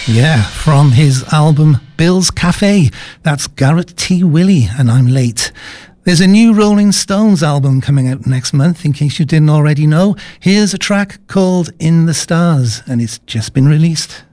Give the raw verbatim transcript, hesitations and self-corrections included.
Yeah, from his album Bill's Cafe. That's Garrett T. Willey and I'm Late. There's a new Rolling Stones album coming out next month, in case you didn't already know. Here's a track called In the Stars, and it's just been released.